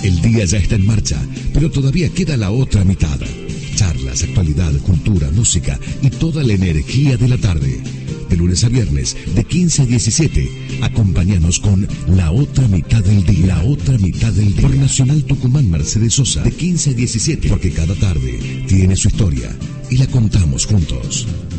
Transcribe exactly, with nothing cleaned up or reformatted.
El día ya está en marcha, pero todavía queda la otra mitad. Charlas, actualidad, cultura, música y toda la energía de la tarde. De lunes a viernes, de quince a diecisiete, acompáñanos con La Otra Mitad del Día. La Otra Mitad del Día. Por Nacional Tucumán Mercedes Sosa, de quince a diecisiete, porque cada tarde tiene su historia y la contamos juntos.